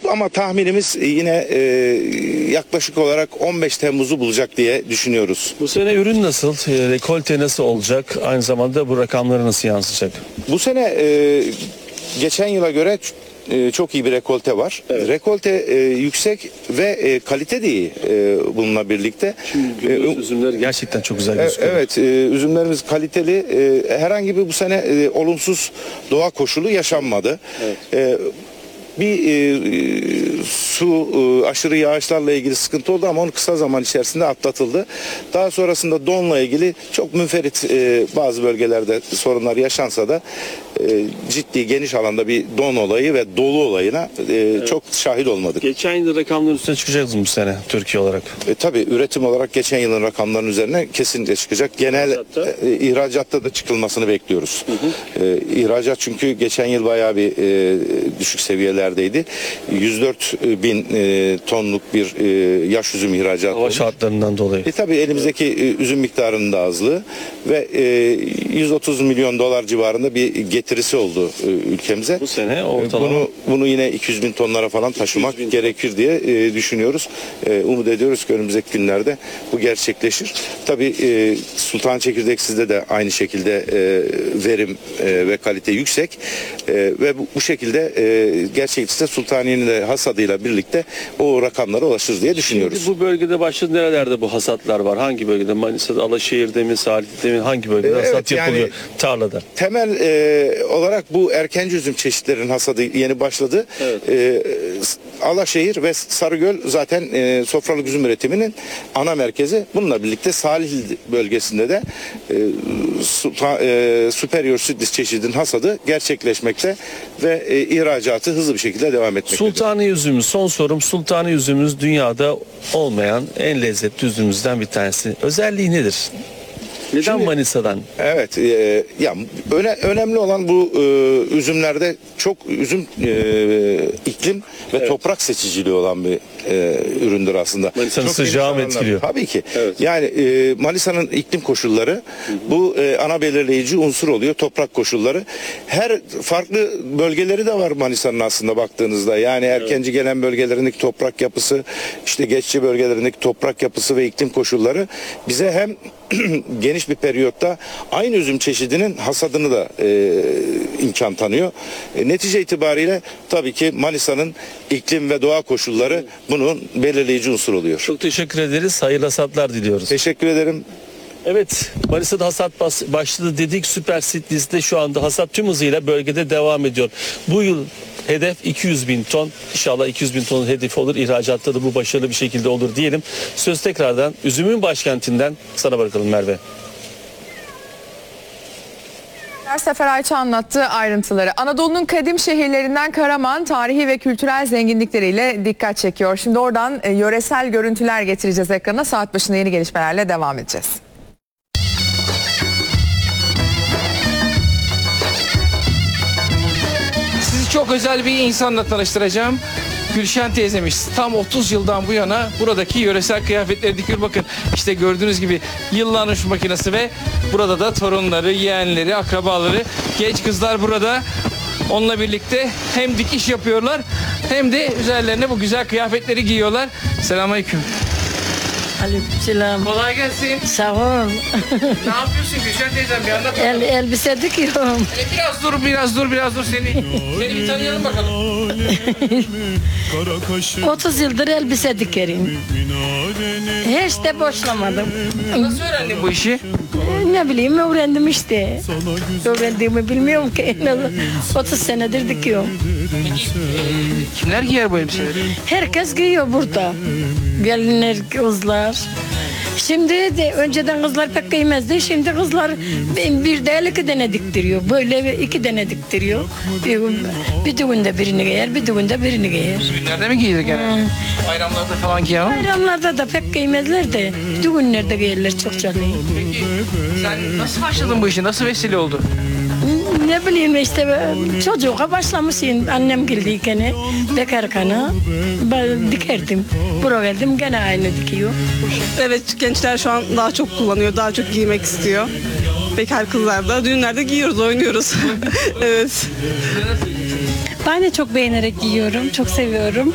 ama tahminimiz yine yaklaşık olarak 15 Temmuz'u bulacak diye düşünüyoruz. Bu sene ürün nasıl? Rekolte nasıl olacak? Aynı zamanda bu rakamlara nasıl yansıyacak? Bu sene geçen yıla göre çok iyi bir rekolte var. Evet. Rekolte yüksek ve kalite de iyi bununla birlikte. Üzümler gerçekten çok güzel gözüküyor. Evet, üzümlerimiz kaliteli. Herhangi bir bu sene olumsuz doğa koşulu yaşanmadı. Evet. Bir aşırı yağışlarla ilgili sıkıntı oldu ama onu kısa zaman içerisinde atlatıldı. Daha sonrasında donla ilgili çok münferit bazı bölgelerde sorunlar yaşansa da ciddi geniş alanda bir don olayı ve dolu olayına çok şahit olmadık. Geçen yıl rakamların üstüne çıkacağız mı bu sene Türkiye olarak? Tabii üretim olarak geçen yılın rakamlarının üzerine kesinlikle çıkacak. Genel ihracatta da çıkılmasını bekliyoruz. İhracat çünkü geçen yıl bayağı bir düşük seviyelerdeydi. 104 bin tonluk bir yaş üzüm ihracatı Hava olmuş. şartlarından dolayı. Tabii elimizdeki üzüm miktarının da azlığı ve 130 milyon dolar civarında bir getirisi oldu ülkemize. Bu sene ortalama. Bunu yine 200 bin tonlara falan taşımak gerekir diye düşünüyoruz. Umut ediyoruz ki önümüzdeki günlerde bu gerçekleşir. Tabii Sultan Çekirdeksiz'de de aynı şekilde verim ve kalite yüksek ve bu şekilde gerçekleşirse Sultaniye'nin de hasadıyla birlikte o rakamlara ulaşırız diye düşünüyoruz. Şimdi bu bölgede başka nerelerde bu hasatlar var? Hangi bölgede? Manisa'da, Alaşehir'de mi, Salihli'de mi? Hangi bölgede hasat yapılıyor? Yani, tarlada. Temel olarak bu erkenci üzüm çeşitlerinin hasadı yeni başladı. Evet. Alaşehir ve Sarıgöl zaten sofralık üzüm üretiminin ana merkezi. Bununla birlikte Salihli bölgesinde de Superior Südlis çeşidinin hasadı gerçekleşmekte ve ihracatı hızlı bir şekilde devam etmektedir. Sultani üzümümüz, son sorum. Sultani üzümümüz dünyada olmayan en lezzetli üzümümüzden bir tanesi. Özelliği nedir? Neden Şimdi, Manisa'dan? Evet, ya önemli olan bu üzümlerde çok üzüm iklim ve toprak seçiciliği olan bir üründür aslında. Manisa'nın sıcağı mı etkiliyor? Tabii ki. Evet. Yani Manisa'nın iklim koşulları bu ana belirleyici unsur oluyor. Toprak koşulları. Her farklı bölgeleri de var Manisa'nın aslında baktığınızda. Yani erkenci gelen bölgelerindeki toprak yapısı, işte geçici bölgelerindeki toprak yapısı ve iklim koşulları bize hem geniş bir periyotta aynı üzüm çeşidinin hasadını da imkan tanıyor. Netice itibariyle tabii ki Manisa'nın iklim ve doğa koşulları bunun belirleyici unsur oluyor. Çok teşekkür ederiz. Hayırlı hasatlar diliyoruz. Teşekkür ederim. Evet, Manisa'da hasat başladı dedik. Süper Südlis'te şu anda hasat tüm hızıyla bölgede devam ediyor. Bu yıl hedef 200 bin ton. İnşallah 200 bin ton hedefi olur. İhracatta da bu başarılı bir şekilde olur diyelim. Söz tekrardan üzümün başkentinden sana bırakalım Merve. Sefer Ayça anlattı ayrıntıları. Anadolu'nun kadim şehirlerinden Karaman tarihi ve kültürel zenginlikleriyle dikkat çekiyor. Şimdi oradan yöresel görüntüler getireceğiz ekrana. Saat başında yeni gelişmelerle devam edeceğiz. Sizi çok özel bir insanla tanıştıracağım. Gülşen teyzemiş. Tam 30 yıldan bu yana buradaki yöresel kıyafetleri dikiyor. Bakın işte gördüğünüz gibi yıllanmış makinesi ve burada da torunları, yeğenleri, akrabaları, genç kızlar burada. Onunla birlikte hem dikiş yapıyorlar hem de üzerlerine bu güzel kıyafetleri giyiyorlar. Selamünaleyküm. Aleykümselam. Kolay gelsin. Sağ ol. Ne yapıyorsun Gülşen teyzem? Bir anlat bakalım. Elbise dikiyorum. Biraz dur seni bir tanıyalım bakalım. 30 yıldır elbise dikerim. Hiç de boşlamadım. Nasıl öğrendin bu işi? Ne bileyim öğrendim işte. Öğrendiğimi bilmiyorum ki. 30 senedir dikiyorum. Kimler giyer bu elbiseleri? Herkes giyiyor burada. Gelinler, kızlar. Şimdi de önceden kızlar pek giymezdi. Şimdi kızlar bir değil 2 tane diktiriyor. Böyle 2 tane diktiriyor. Bir düğünde birini giyer, bir düğünde birini giyer. Düğünlerde mi giyilir genelde? Bayramlarda falan giyer mi? Bayramlarda da pek giymezler de düğünlerde giyerler çok canlı. Peki sen nasıl başladın bu işe? Nasıl vesile oldu? Ne bileyim işte çocuğa başlamışım annem gildiyken bekarken dikerdim. Buraya geldim gene aynı dikiyor. Evet gençler şu an daha çok kullanıyor, daha çok giymek istiyor. Bekar kızlar da düğünlerde giyiyoruz, oynuyoruz. Evet. Ben de çok beğenerek giyiyorum, çok seviyorum.